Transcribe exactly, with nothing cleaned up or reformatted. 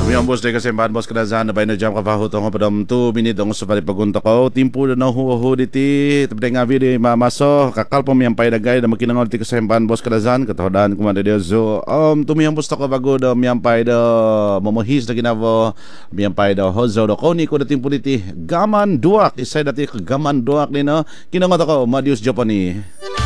Bos de kasi ban bos kadazan na bay na jam ka pa hutong padam two minute ang sa bali pagunta ko timpo na ho ho diti tapos nga video mamaso kakal pa miyang pay dagay na makinangol ti kasi ban bos kadazan katodan kumanda dia zo um tumiyang bos ko bago da miyang pay da momohis na ginavo miyang pay da hozo do koni ko da timpo diti gaman duak isay dati gaman duak ni no kinangot ako Madius Japani.